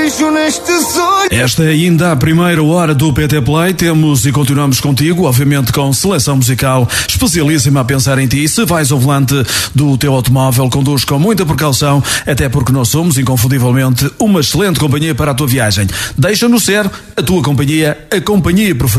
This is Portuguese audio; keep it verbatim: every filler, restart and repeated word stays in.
Esta é ainda a primeira hora do P T Play. Temos e continuamos contigo, obviamente com seleção musical especialíssima a pensar em ti. Se vais ao volante do teu automóvel, conduz com muita precaução, até porque nós somos inconfundivelmente uma excelente companhia para a tua viagem. Deixa-nos ser a tua companhia, a companhia preferida.